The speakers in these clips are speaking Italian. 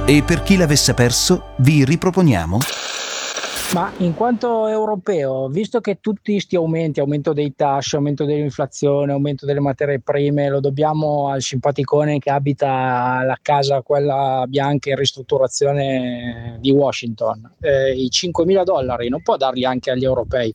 E per chi l'avesse perso, vi riproponiamo... Ma in quanto europeo, visto che tutti questi aumenti, aumento dei tasse, aumento dell'inflazione, aumento delle materie prime, lo dobbiamo al simpaticone che abita la casa, quella bianca in ristrutturazione di Washington, i $5.000 non può darli anche agli europei?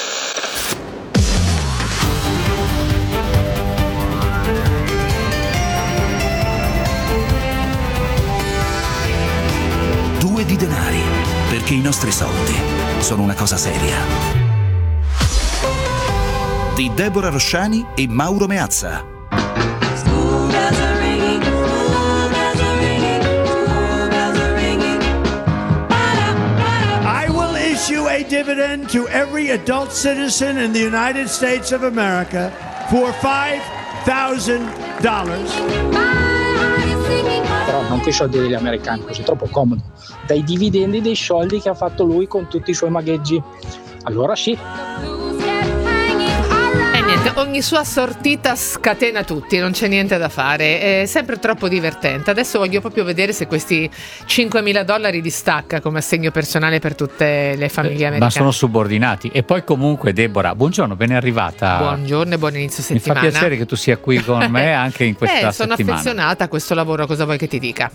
Due di denari, perché i nostri soldi sono una cosa seria. Di Deborah Rosciani e Mauro Meazza. I will issue a dividend to every adult citizen in the United States of America for $5,000. Però non con i soldi degli americani, così è troppo comodo, dai dividendi dei soldi che ha fatto lui con tutti i suoi magheggi. Allora sì. Niente, ogni sua sortita scatena tutti, non c'è niente da fare, è sempre troppo divertente. Adesso voglio proprio vedere se questi $5.000 di stacca come assegno personale per tutte le famiglie americane. Ma sono subordinati. E poi comunque Deborah, buongiorno, ben arrivata. Buongione e buon inizio settimana. Mi fa piacere che tu sia qui con me anche in questa sono settimana. affezionata a questo lavoro, cosa vuoi che ti dica?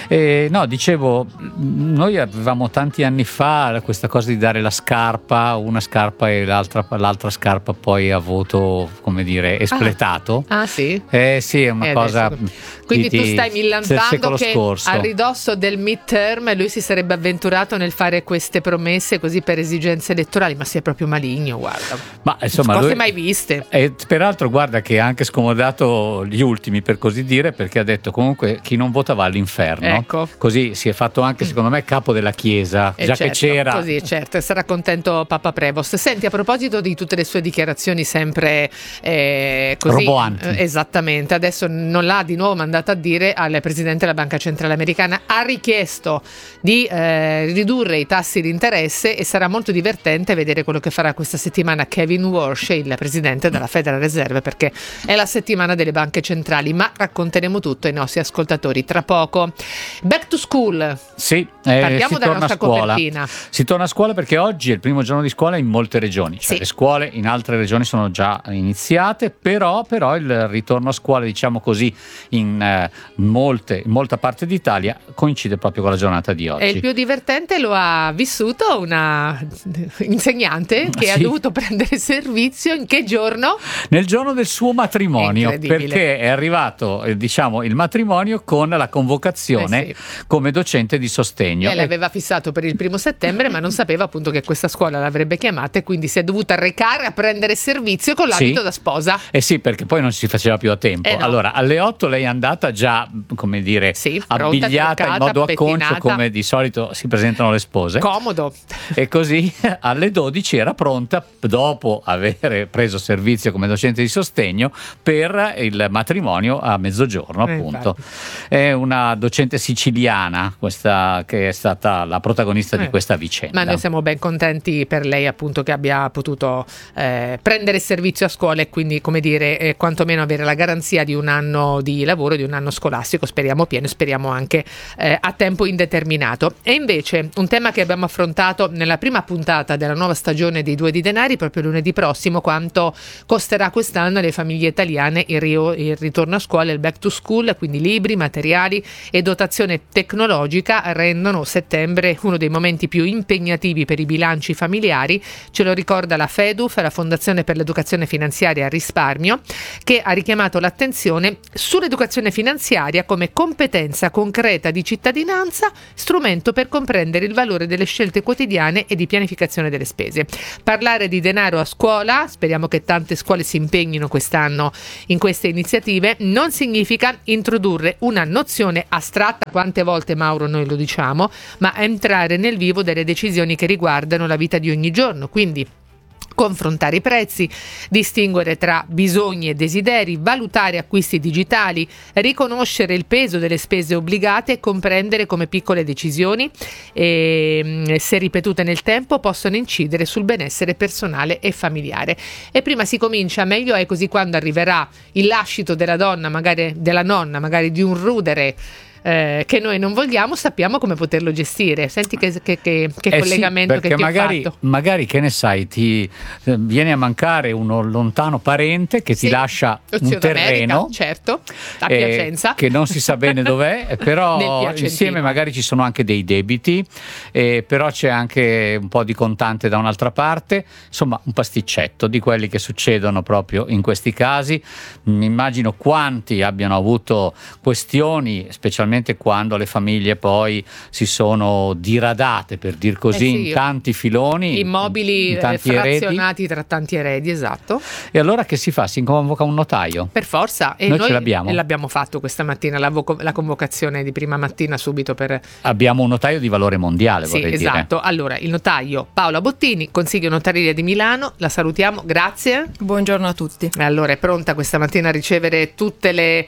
No, dicevo, noi avevamo tanti anni fa questa cosa di dare la scarpa, una scarpa e l'altra scarpa poi ha avuto, come dire, espletato. Ah sì? Sì, è una cosa adesso... Quindi tu stai millantando che scorso, a ridosso del midterm lui si sarebbe avventurato nel fare queste promesse così per esigenze elettorali, ma sei proprio maligno, guarda. Ma insomma, cose mai viste. E peraltro guarda che ha anche scomodato gli ultimi, per così dire, perché ha detto comunque chi non vota va all'inferno. Ecco. Così si è fatto anche, secondo me, capo della Chiesa, già certo, che c'era. Così, certo, sarà contento Papa Prevost. Senti, a proposito di tutte le sue dichiarazioni sempre così roboanti. Esattamente, adesso non l'ha di nuovo mandata a dire al presidente della Banca Centrale Americana, ha richiesto di ridurre i tassi di interesse e sarà molto divertente vedere quello che farà questa settimana Kevin Warsh, il presidente della Federal Reserve, perché è la settimana delle banche centrali, ma racconteremo tutto ai nostri ascoltatori tra poco. Back to school. Sì, partiamo dalla nostra copertina. Si torna a scuola perché oggi è il primo giorno di scuola in molte regioni, cioè sì. Le scuole in altre regioni sono già iniziate, però il ritorno a scuola, diciamo così, in molta parte d'Italia coincide proprio con la giornata di oggi. E il più divertente lo ha vissuto una insegnante che ha dovuto prendere servizio in che giorno? Nel giorno del suo matrimonio, perché è arrivato il matrimonio con la convocazione come docente di sostegno. Lei l'aveva fissato per il 1 settembre, ma non sapeva appunto che questa scuola l'avrebbe chiamata e quindi si è dovuta recare a prendere servizio con l'abito da sposa. Sì, perché poi non si faceva più a tempo. No. Allora, alle 8 lei è andata già, come dire, abbigliata in modo acconcio, come di solito si presentano le spose. Comodo. E così alle 12 era pronta, dopo aver preso servizio come docente di sostegno, per il matrimonio a mezzogiorno, appunto. È una docente siciliana, questa, che è stata la protagonista di questa vicenda. Ma noi siamo ben contenti per lei, appunto, che abbia potuto prendere servizio a scuola e quindi, come dire, quantomeno avere la garanzia di un anno di lavoro, di un anno scolastico, speriamo pieno, speriamo anche a tempo indeterminato. E invece un tema che abbiamo affrontato nella prima puntata della nuova stagione dei Due di Denari, proprio lunedì prossimo, quanto costerà quest'anno alle famiglie italiane il ritorno a scuola, il back to school, quindi libri, materiali e dotazione tecnologica rendono settembre uno dei momenti più impegnativi per i bilanci familiari. Ce lo ricorda la FEDUF, la Fondazione per l'Educazione Finanziaria e Risparmio, che ha richiamato l'attenzione sull'educazione finanziaria come competenza concreta di cittadinanza, strumento per comprendere il valore delle scelte quotidiane e di pianificazione delle spese. Parlare di denaro a scuola, speriamo che tante scuole si impegnino quest'anno in queste iniziative, non significa introdurre una nozione astratta, quante volte, Mauro, noi lo diciamo, ma entrare nel vivo delle decisioni che riguardano la vita di ogni giorno, quindi confrontare i prezzi, distinguere tra bisogni e desideri, valutare acquisti digitali, riconoscere il peso delle spese obbligate e comprendere come piccole decisioni, se ripetute nel tempo, possono incidere sul benessere personale e familiare. E prima si comincia meglio è, così quando arriverà il lascito della donna, magari della nonna, magari di un rudere che noi non vogliamo, sappiamo come poterlo gestire. Senti che collegamento sì, che ti magari, ho fatto. magari, che ne sai, ti viene a mancare uno lontano parente che ti lascia un terreno, certo, a Piacenza, che non si sa bene dov'è, però insieme magari ci sono anche dei debiti, però c'è anche un po' di contante da un'altra parte, insomma un pasticcetto di quelli che succedono proprio in questi casi. Mi immagino quanti abbiano avuto questioni, specialmente quando le famiglie poi si sono diradate, per dir così, in tanti filoni, immobili in tanti frazionati eredi. tra tanti eredi, esatto. E allora che si fa? Si convoca un notaio? Per forza. E noi ce l'abbiamo. E l'abbiamo fatto questa mattina, la convocazione di prima mattina subito per... Abbiamo un notaio di valore mondiale, vorrei dire. Esatto. Allora, il notaio Paola Bottini, Consiglio Notarile di Milano, la salutiamo, grazie. Buongiorno a tutti. Allora, è pronta questa mattina a ricevere tutte le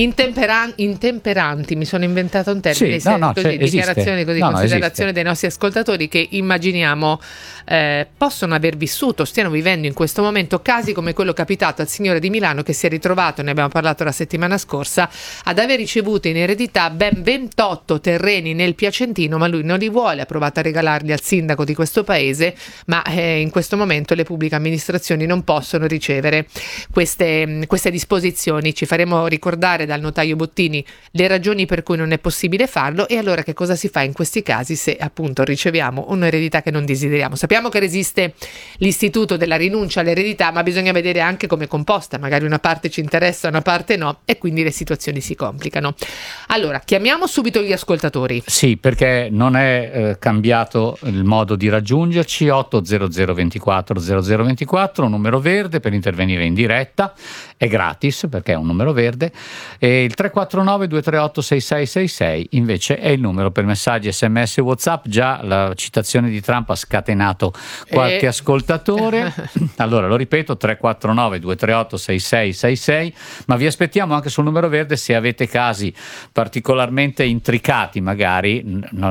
intemperanti, mi sono inventato un termine, dichiarazioni così, considerazioni dei nostri ascoltatori che immaginiamo possono aver vissuto, stiano vivendo in questo momento casi come quello capitato al signore di Milano, che si è ritrovato, ne abbiamo parlato la settimana scorsa, ad aver ricevuto in eredità ben 28 terreni nel Piacentino, ma lui non li vuole, ha provato a regalarli al sindaco di questo paese, ma in questo momento le pubbliche amministrazioni non possono ricevere queste disposizioni. Ci faremo ricordare dal notaio Bottini le ragioni per cui non è possibile farlo, e allora che cosa si fa in questi casi se appunto riceviamo un'eredità che non desideriamo. Sappiamo che resiste l'istituto della rinuncia all'eredità, ma bisogna vedere anche come è composta, magari una parte ci interessa, una parte no, e quindi le situazioni si complicano. Allora, chiamiamo subito gli ascoltatori. Sì, perché non è cambiato il modo di raggiungerci. 800 24 0024, un numero verde per intervenire in diretta, è gratis perché è un numero verde, e il 349 238 6666 invece è il numero per messaggi, SMS e WhatsApp. Già la citazione di Trump ha scatenato qualche ascoltatore. Allora lo ripeto, 349 238 6666, ma vi aspettiamo anche sul numero verde se avete casi particolarmente intricati, magari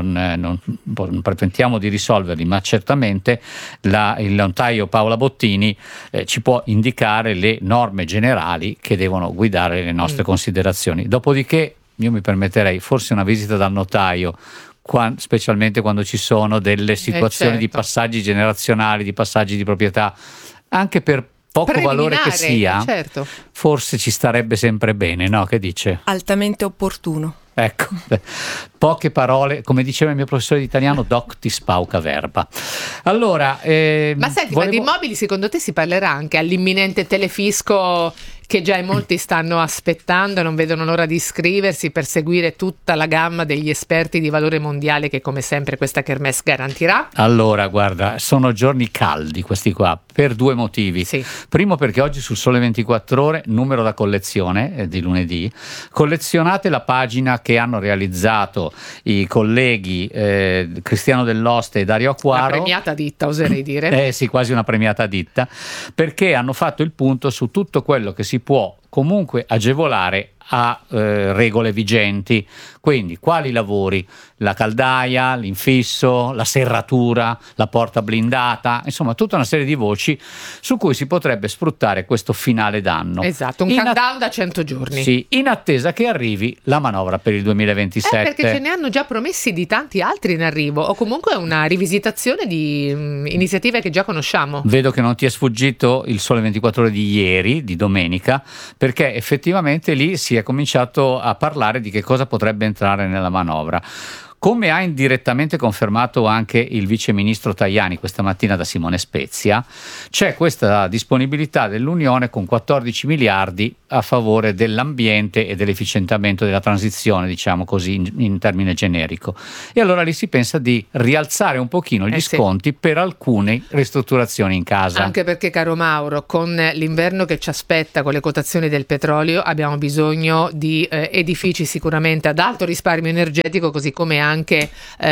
non pretentiamo di risolverli, ma certamente il notaio Paola Bottini ci può indicare le norme generali che devono guidare le nostre considerazioni. Dopodiché io mi permetterei forse una visita dal notaio, specialmente quando ci sono delle situazioni di passaggi generazionali, di passaggi di proprietà, anche per poco valore che sia, forse ci starebbe sempre bene, no? Che dice? Altamente opportuno. Ecco, poche parole, come diceva il mio professore di italiano, doctis pauca verba. Allora, ma senti, ma di immobili secondo te si parlerà anche all'imminente telefisco che già in molti stanno aspettando e non vedono l'ora di iscriversi per seguire tutta la gamma degli esperti di valore mondiale che come sempre questa kermesse garantirà? Allora, guarda, sono giorni caldi questi qua per due motivi. Sì. Primo, perché oggi sul Sole 24 Ore, numero da collezione di lunedì, collezionate la pagina che hanno realizzato i colleghi Cristiano Dell'Oste e Dario Acquaro. Una premiata ditta, oserei dire. Sì, quasi una premiata ditta, perché hanno fatto il punto su tutto quello che si può comunque agevolare a regole vigenti. Quindi quali lavori? La caldaia, l'infisso, la serratura, la porta blindata, insomma tutta una serie di voci su cui si potrebbe sfruttare questo finale d'anno. Esatto, un countdown da 100 giorni. Sì, in attesa che arrivi la manovra per il 2027. Perché ce ne hanno già promessi di tanti altri in arrivo, o comunque una rivisitazione di iniziative che già conosciamo. Vedo che non ti è sfuggito il Sole 24 Ore di ieri, di domenica, perché effettivamente lì si è cominciato a parlare di che cosa potrebbe entrare nella manovra. Come ha indirettamente confermato anche il vice ministro Tajani questa mattina da Simone Spezia, c'è questa disponibilità dell'Unione con 14 miliardi a favore dell'ambiente e dell'efficientamento della transizione, diciamo così in termine generico. E allora lì si pensa di rialzare un pochino gli sconti per alcune ristrutturazioni in casa. Anche perché, caro Mauro, con l'inverno che ci aspetta, con le quotazioni del petrolio, abbiamo bisogno di edifici sicuramente ad alto risparmio energetico, così come anche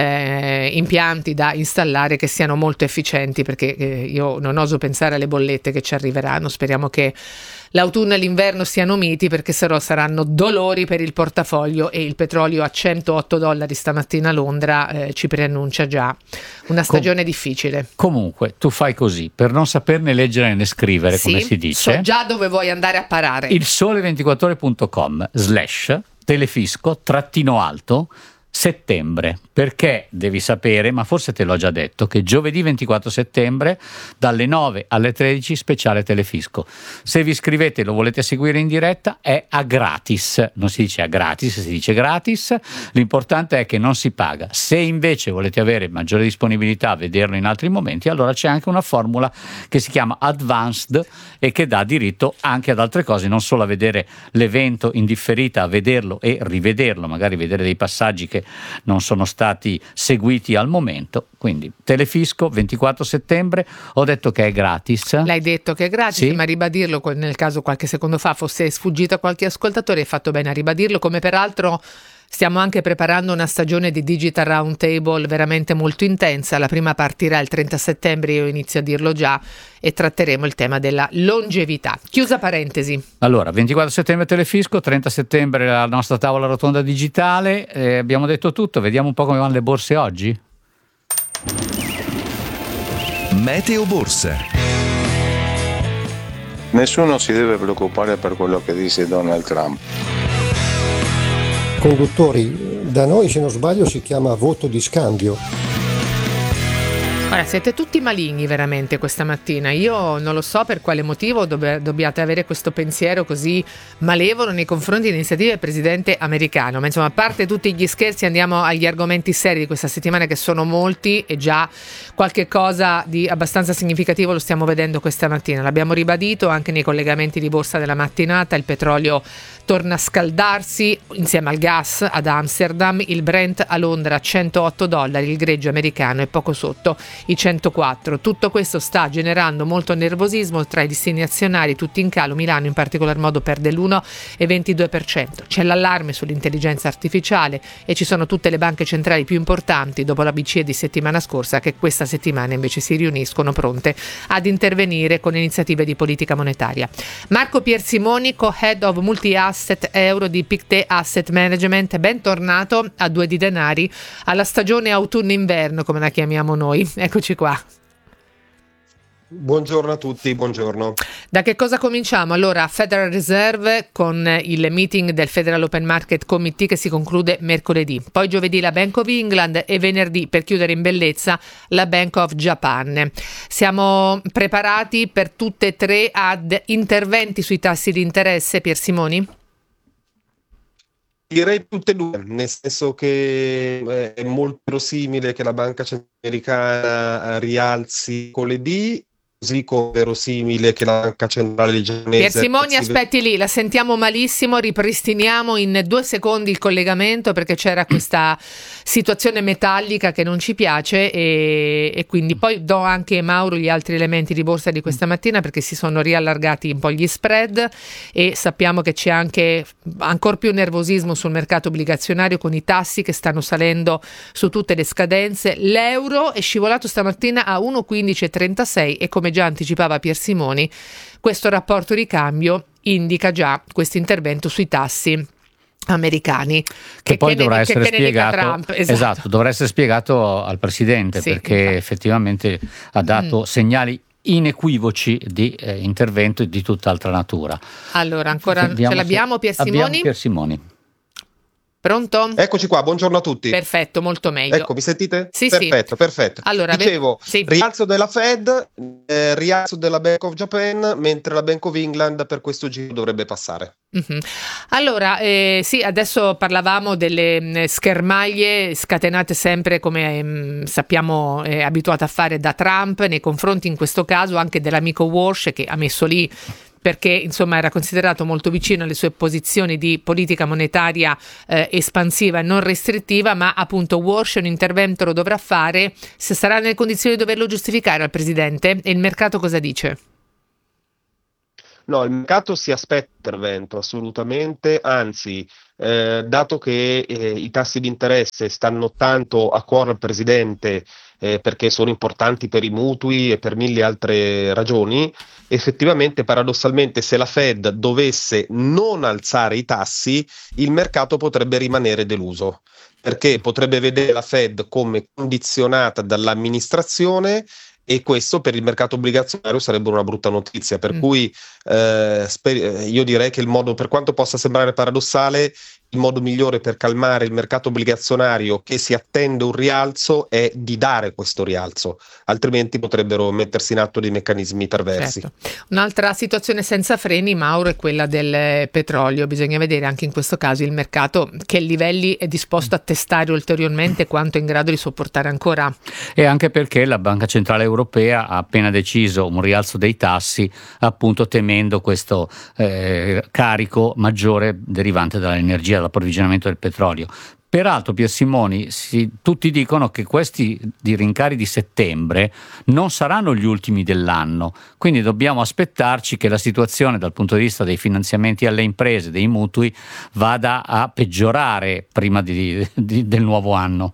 impianti da installare che siano molto efficienti, perché io non oso pensare alle bollette che ci arriveranno. Speriamo che l'autunno e l'inverno siano miti, perché saranno dolori per il portafoglio, e il petrolio a $108 stamattina a Londra ci preannuncia già una stagione difficile. Comunque tu fai così per non saperne leggere né scrivere, come si dice. So già dove vuoi andare a parare. Il sole24ore.com/ Telefisco _ settembre, perché devi sapere, ma forse te l'ho già detto, che giovedì 24 settembre dalle 9 alle 13 speciale Telefisco. Se vi iscrivete e lo volete seguire in diretta è a gratis, non si dice a gratis, si dice gratis, l'importante è che non si paga. Se invece volete avere maggiore disponibilità a vederlo in altri momenti, allora c'è anche una formula che si chiama Advanced e che dà diritto anche ad altre cose, non solo a vedere l'evento in differita, a vederlo e rivederlo, magari vedere dei passaggi che non sono stati seguiti al momento. Quindi Telefisco 24 settembre, ho detto che è gratis. L'hai detto che è gratis, sì, ma ribadirlo nel caso qualche secondo fa fosse sfuggito a qualche ascoltatore, hai fatto bene a ribadirlo, come peraltro stiamo anche preparando una stagione di Digital Roundtable veramente molto intensa. La prima partirà il 30 settembre, io inizio a dirlo già, e tratteremo il tema della longevità. Chiusa parentesi. Allora, 24 settembre Telefisco, 30 settembre la nostra tavola rotonda digitale. Abbiamo detto tutto, vediamo un po' come vanno le borse oggi. Meteo Borse. Nessuno si deve preoccupare per quello che dice Donald Trump. Conduttori, da noi se non sbaglio si chiama voto di scambio. Ora, siete tutti maligni veramente questa mattina. Io non lo so per quale motivo dobbiate avere questo pensiero così malevolo nei confronti di iniziative del presidente americano. Ma insomma, a parte tutti gli scherzi, andiamo agli argomenti seri di questa settimana, che sono molti, e già qualche cosa di abbastanza significativo lo stiamo vedendo questa mattina. L'abbiamo ribadito anche nei collegamenti di borsa della mattinata. Il petrolio torna a scaldarsi insieme al gas ad Amsterdam, il Brent a Londra a $108, il greggio americano è poco sotto i 104. Tutto questo sta generando molto nervosismo tra i listini azionari, tutti in calo. Milano in particolar modo perde l'1,22%. C'è l'allarme sull'intelligenza artificiale e ci sono tutte le banche centrali più importanti dopo la BCE di settimana scorsa, che questa settimana invece si riuniscono pronte ad intervenire con iniziative di politica monetaria. Marco Piersimoni, co-head of multi-asset euro di Pictet Asset Management, bentornato a Due di Denari, alla stagione autunno-inverno come la chiamiamo noi. Eccoci qua. Buongiorno a tutti, buongiorno. Da che cosa cominciamo? Allora, Federal Reserve con il meeting del Federal Open Market Committee che si conclude mercoledì, poi giovedì la Bank of England e venerdì, per chiudere in bellezza, la Bank of Japan. Siamo preparati per tutte e tre ad interventi sui tassi di interesse, Piersimoni? Direi tutte e due, nel senso che è molto verosimile che la banca centrale americana rialzi mercoledì, così come verosimile che la banca centrale giapponese... Piersimoni, aspetti lì, la sentiamo malissimo, ripristiniamo in 2 secondi il collegamento perché c'era questa situazione metallica che non ci piace e quindi poi do anche a Mauro gli altri elementi di borsa di questa mattina, perché si sono riallargati un po' gli spread e sappiamo che c'è anche ancora più nervosismo sul mercato obbligazionario con i tassi che stanno salendo su tutte le scadenze. L'euro è scivolato stamattina a 1,1536 e, come già anticipava Piersimoni, questo rapporto di cambio indica già questo intervento sui tassi americani che poi dovrà essere spiegato. Trump, esatto, dovrà essere spiegato al presidente, sì, perché infatti effettivamente ha dato segnali inequivoci di intervento di tutt'altra natura. Allora, ancora ce l'abbiamo, Piersimoni? Abbiamo Piersimoni. Pronto? Eccoci qua, buongiorno a tutti. Perfetto, molto meglio. Ecco, mi sentite? Sì, perfetto, sì. Perfetto. Allora, dicevo, sì, rialzo della Fed, rialzo della Bank of Japan, mentre la Bank of England per questo giro dovrebbe passare. Mm-hmm. Allora, sì, adesso parlavamo delle schermaglie scatenate sempre, come sappiamo è abituato a fare da Trump nei confronti, in questo caso, anche dell'amico Walsh, che ha messo lì perché insomma era considerato molto vicino alle sue posizioni di politica monetaria espansiva e non restrittiva, ma appunto Walsh un intervento lo dovrà fare, se sarà nelle condizioni di doverlo giustificare al presidente. E il mercato cosa dice? No, il mercato si aspetta intervento assolutamente, anzi, dato che i tassi di interesse stanno tanto a cuore al presidente, perché sono importanti per i mutui e per mille altre ragioni, effettivamente paradossalmente se la Fed dovesse non alzare i tassi, il mercato potrebbe rimanere deluso, perché potrebbe vedere la Fed come condizionata dall'amministrazione, e questo per il mercato obbligazionario sarebbe una brutta notizia, per cui io direi che il modo, per quanto possa sembrare paradossale, il modo migliore per calmare il mercato obbligazionario che si attende un rialzo è di dare questo rialzo, altrimenti potrebbero mettersi in atto dei meccanismi perversi. Certo. Un'altra situazione senza freni, Mauro, è quella del petrolio. Bisogna vedere anche in questo caso il mercato che livelli è disposto a testare ulteriormente, quanto è in grado di sopportare ancora. E anche perché la Banca Centrale Europea ha appena deciso un rialzo dei tassi, appunto temendo questo carico maggiore derivante dall'energia, dall'approvvigionamento del petrolio. Peraltro, Pier Simoni, tutti dicono che questi di rincari di settembre non saranno gli ultimi dell'anno, quindi dobbiamo aspettarci che la situazione dal punto di vista dei finanziamenti alle imprese, dei mutui, vada a peggiorare prima del nuovo anno.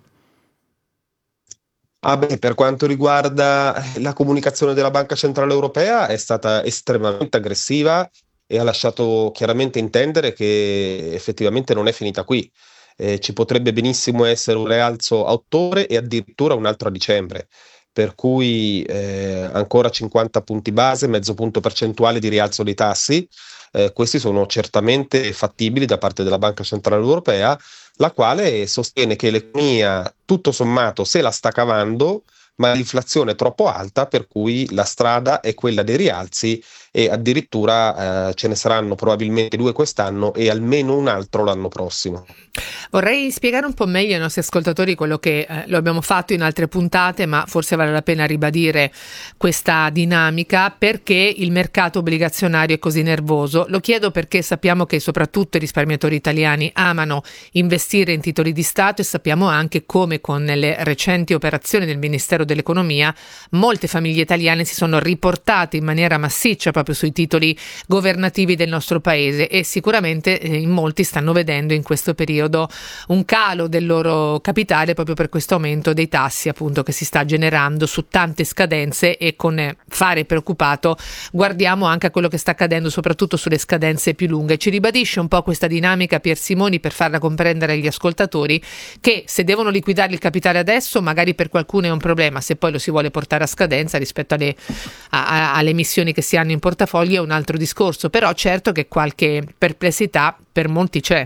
Per quanto riguarda la comunicazione della Banca Centrale Europea, è stata estremamente aggressiva e ha lasciato chiaramente intendere che effettivamente non è finita qui. Ci potrebbe benissimo essere un rialzo a ottobre e addirittura un altro a dicembre, per cui ancora 50 punti base, mezzo punto percentuale di rialzo dei tassi. Questi sono certamente fattibili da parte della Banca Centrale Europea, la quale sostiene che l'economia tutto sommato se la sta cavando, ma l'inflazione è troppo alta, per cui la strada è quella dei rialzi e addirittura ce ne saranno probabilmente 2 quest'anno e almeno un altro l'anno prossimo. Vorrei spiegare un po' meglio ai nostri ascoltatori quello che lo abbiamo fatto in altre puntate, ma forse vale la pena ribadire questa dinamica, perché il mercato obbligazionario è così nervoso. Lo chiedo perché sappiamo che soprattutto i risparmiatori italiani amano investire in titoli di Stato e sappiamo anche come con le recenti operazioni del Ministero dell'Economia molte famiglie italiane si sono riportate in maniera massiccia proprio sui titoli governativi del nostro paese e sicuramente in molti stanno vedendo in questo periodo un calo del loro capitale proprio per questo aumento dei tassi appunto che si sta generando su tante scadenze, e con fare preoccupato guardiamo anche a quello che sta accadendo soprattutto sulle scadenze più lunghe. Ci ribadisce un po' questa dinamica, Pier Simoni, per farla comprendere agli ascoltatori, che se devono liquidare il capitale adesso magari per qualcuno è un problema, se poi lo si vuole portare a scadenza rispetto alle emissioni che si hanno in portafoglio è un altro discorso, però certo che qualche perplessità per molti c'è.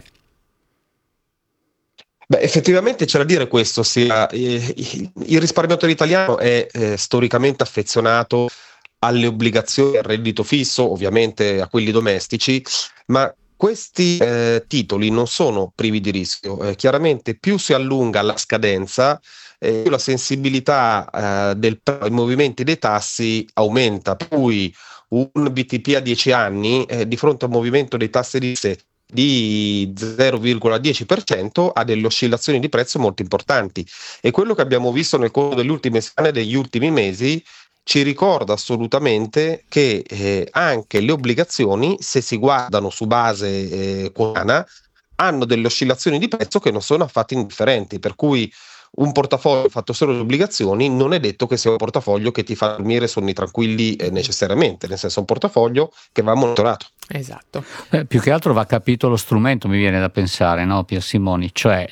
Effettivamente c'è da dire questo, il risparmiatore italiano è storicamente affezionato alle obbligazioni, al reddito fisso, ovviamente a quelli domestici, ma questi titoli non sono privi di rischio. Chiaramente più si allunga la scadenza, più la sensibilità ai movimenti dei tassi aumenta, per cui un BTP a 10 anni di fronte a un movimento dei tassi di 0,10% ha delle oscillazioni di prezzo molto importanti, e quello che abbiamo visto nel corso delle ultime settimane e degli ultimi mesi ci ricorda assolutamente che anche le obbligazioni, se si guardano su base quotidiana, hanno delle oscillazioni di prezzo che non sono affatto indifferenti, per cui un portafoglio fatto solo di obbligazioni non è detto che sia un portafoglio che ti fa dormire sonni tranquilli necessariamente, nel senso è un portafoglio che va monitorato. Esatto. Più che altro va capito lo strumento, mi viene da pensare, no, Pier Simoni? Cioè,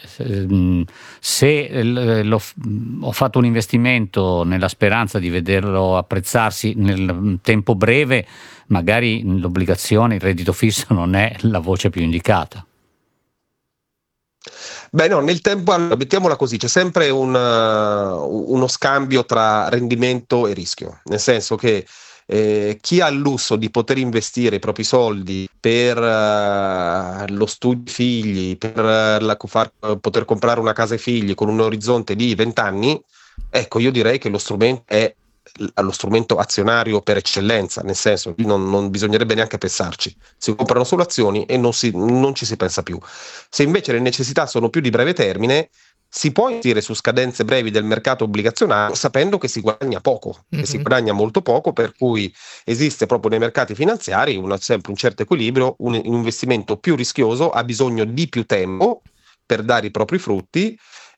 se ho fatto un investimento nella speranza di vederlo apprezzarsi nel tempo breve, magari l'obbligazione, il reddito fisso non è la voce più indicata. No, nel tempo, mettiamola così, c'è sempre uno scambio tra rendimento e rischio, nel senso che chi ha il lusso di poter investire i propri soldi per lo studio figli, per poter comprare una casa ai figli con un orizzonte di 20 anni, ecco, io direi che lo strumento è allo strumento azionario per eccellenza, nel senso che non bisognerebbe neanche pensarci, si comprano solo azioni e non ci si pensa più. Se invece le necessità sono più di breve termine, si può investire su scadenze brevi del mercato obbligazionario sapendo che si guadagna poco, che si guadagna molto poco, per cui esiste proprio nei mercati finanziari sempre un certo equilibrio. Un investimento più rischioso ha bisogno di più tempo per dare i propri frutti,